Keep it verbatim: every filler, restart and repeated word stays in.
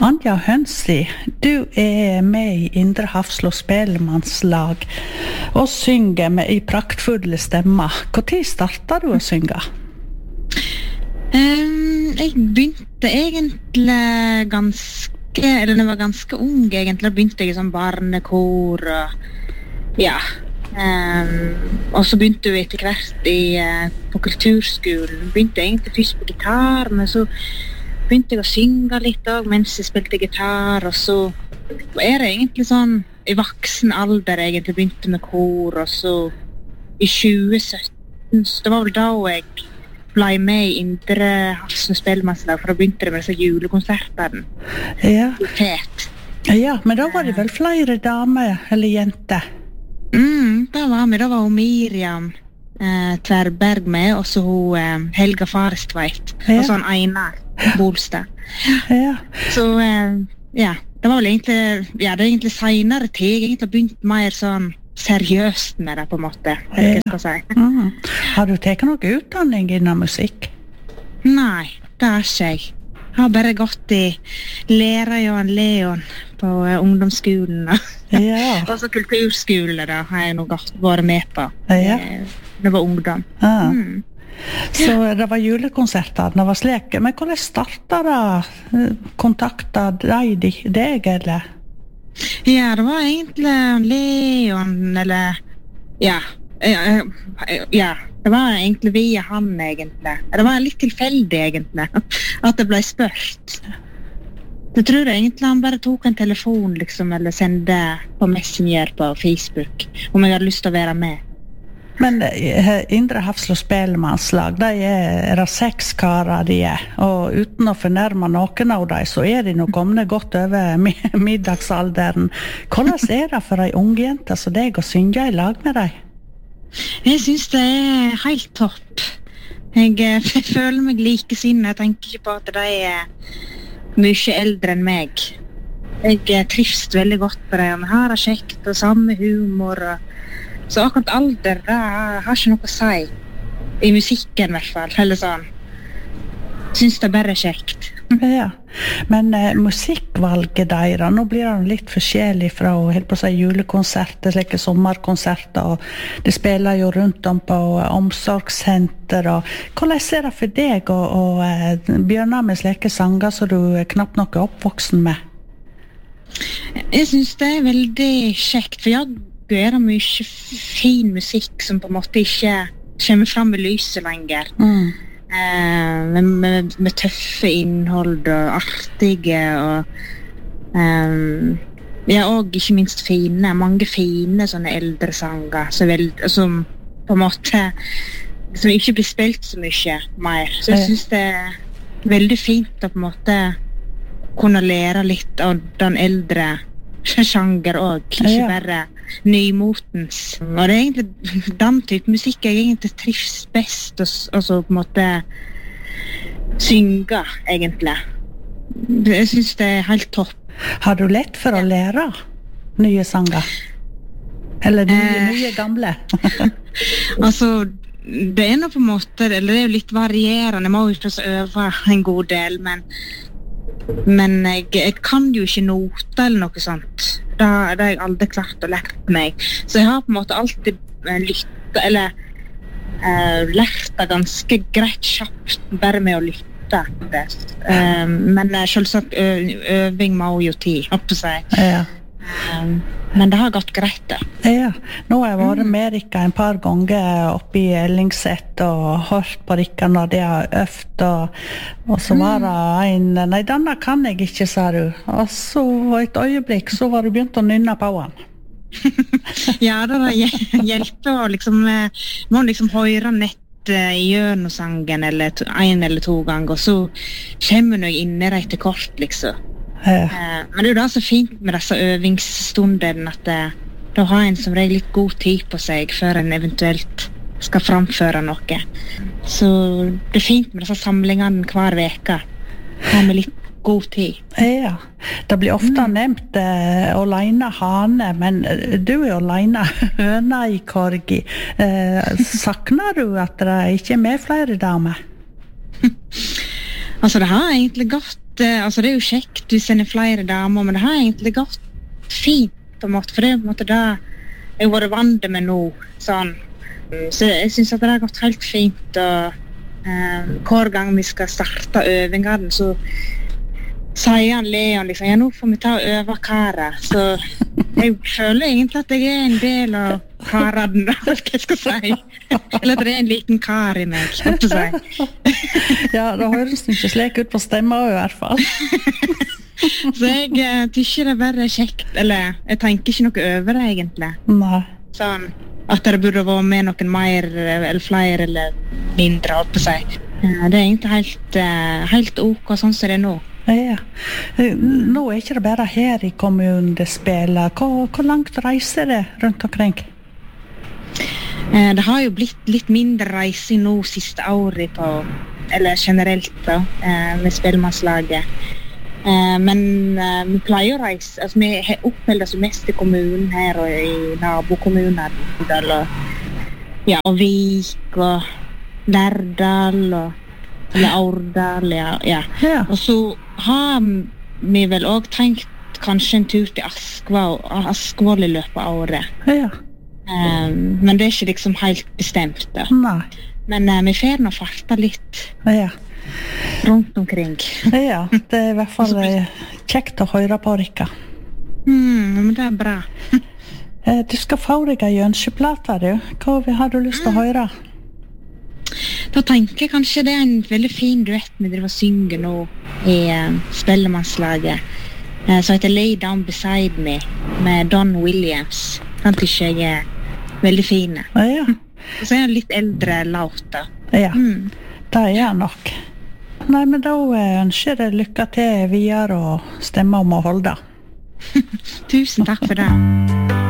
Anja Hønsi, du er med i Indre Hafslo Spellemannslag og synger med i praktfulle stemmer. Hvor tid startet du å synge? Um, jeg begynte egentlig ganske, eller når jeg var ganske ung egentlig, begynte jeg i sånn barnekor og ja. Um, og så begynte jeg etter hvert i, uh, på kulturskolen. Begynte jeg egentlig først på gitar, men så begynte jeg å synge litt også, mens jeg spilte gitar, og så er det egentlig sånn i voksen alder jeg egentlig begynte med kor, og så i tjue sytten, så det var vel da jeg ble med i Indre Hafslo Spellemannslag, for da begynte det med disse julekonsertene. Ja. Fet. Ja, men da var det vel flere damer eller jenter? Mm, da var vi, da var hun Miriam eh, Tverberg med, og så hun eh, Helga Farestveit, ja. Og så han Einar Bolstad. Ja. Så eh, ja, det var vel egentlig, ja, det er egentlig senere tid, jeg egentlig har begynt mer sånn seriøst med det på en måte, eller hva skal jeg si. Mm. Har du tatt noe utdanning innen musikk? Nei, det har ikke jeg. Jeg har bare gått i lærer Johan Leon på uh, ungdomsskolen, ja. Og så kulturskole da, har jeg nå gått, vært med på. Ja. Det var ungdom. Ja. Mm. Så det var julekonserter, det var slik. Men hvordan startet det? Kontaktet de deg, eller? Ja, det var egentlig Leon, eller ja, ja, det var egentlig via han egentlig. Det var litt tilfeldig egentlig, at det ble spørt. Jeg tror egentlig han bare tok en telefon liksom, eller sendte på Messenger på Facebook, om jeg hadde lyst til å være med. Men Indre Hafslo Spellemannslag, de er, er det seks karer de er, og uten å fornærme noen av dem, så er de nok kommet godt over middagsalderen. Hvordan er det for en ung jente som deg å synge i lag med dem? Jeg synes det er helt topp. Jeg, jeg føler meg likesinnet, jeg tenker ikke på at de er mye eldre enn meg. Jeg trives veldig godt på dem, vi har det kjekt og samme humor, og så akkurat alder, det har ikke noe å si. I musikken i hvert fall, eller sånn. Synes det er bare kjekt. Ja, men eh, musikkvalget deres, nå blir det litt forskjellig fra helt på å si julekonserter, like sommerkonserter, og det spiller jo rundt om på omsorgssenter, og hvordan er det for deg å, å eh, begynne med slike sanger som du knapt nok er oppvoksen med? Jeg synes det er veldig kjekt, for jeg er det mye fin musikk som på en måte ikke kommer frem med lyset lenger. Mm. Eh, med, med, med tøffe innhold og artige og um, ja, og ikke minst fine, mange fine sånne eldre sanger som, vel, som på en måte som ikke blir spilt så mye mer. Så jeg synes det er veldig fint å på en måte kunne lære litt av den eldre sjanger og ikke ja. Bare nymotens. Og det er egentlig den type musikk jeg egentlig trives best og, og så på en måte synge egentlig. Jeg synes det er helt topp. Har du lett for å lære nye sanger? Eller nye, eh, nye gamle? Altså, det er noe på en måte, eller det er jo litt varierende, jeg må jo ikke øve en god del, men Men jeg, jeg kan jo ikke noter eller noe sånt. Det, det har jeg aldri klart å lært meg. Så jeg har på en måte alltid lyttet, eller uh, lært det ganske greit kjapt, bare med å lytte. Uh, men selvsagt ø, øving må jo tid, opp å si. Ja. Um, men det har gått greit da. Ja, nå har jeg vært med Rikka en par ganger oppe i Ellingset og hørt på Rikka når de har øvd, og, og så var det en, nei, denne kan jeg ikke, sa du. Og så et øyeblikk, så var du begynt å nynne på han. Ja, det var hjelpe å liksom, må liksom høre nett i hjørnesangen eller to, en eller to ganger, og så kommer jeg inn i det etter kort, liksom. Ja. Uh, men det er jo da så fint med disse øvingsstundene at uh, da har en som regel litt god tid på seg før en eventuelt skal framføre noe. Så det er fint med disse samlingene hver veke. Her med litt god tid. Ja, det blir ofte mm. nevnt uh, Olaina Hane, men du er Olaina Høna i Korgi. Uh, sakner du at det ikke er med flere damer? Altså det har egentlig gått eh, altså det er jo kjekt hvis en er flere damer, men det har egentlig gått fint på en måte, for det er på en måte det jeg har vært vant med nå, sånn. Så jeg synes at det har gått helt fint, og eh, hver gang vi skal starte øvingene, så sier han Leon liksom, ja, nå får vi ta og øve karer, så jeg føler egentlig at jeg er en del av karaden, hva jeg skal si. Eller at det er en liten kar i meg, skal jeg si. Ja, det høres ikke slik ut på stemmer i hvert fall. Så jeg uh, tykker det er bare kjekt, eller jeg tenker ikke noe over det egentlig. Nei. Sånn, at det burde være med noen mer, eller flere, eller mindre, holdt på å si. Uh, det er egentlig helt, uh, helt ok, sånn som det er nå. Ja. Nå er ikke det bare her i kommunen det spiller. Hvor, hvor langt reiser det rundt omkring? Uh, det har jo blitt litt mindre reising nå siste året på, eller generelt da, uh, med spillmannslaget. Uh, men uh, vi pleier å reise, altså vi oppholder oss mest i kommunen her og i nabokommuner, og, ja, og Vik og Lærdal og eller Aurdal, ja, ja. Ja. Og så har vi vel også tenkt kanskje en tur til Askvoll, Askvoll i løpet av året. Ja. Um, men det er ikke liksom helt bestemt da. Nei. Men uh, vi får nå farta litt Ja. rundt omkring. Ja, det er i hvert fall kjekt å høre på, Rikka. Mm, men det er bra. Du skal få deg en jønskeplate, du. Hva har du lyst til å høre? Da tenker jeg kanskje det er en veldig fin duett vi driver og synger nå i uh, spellemannslaget, uh, som heter Lay Down Beside Me med Don Williams. Den tykker jeg er veldig fine. Ja. Og så er han litt eldre låt da. Ja, Mm. det er jeg nok. Nei, men da ønsker jeg lykke til videre og stemme om å holde. Tusen takk for det.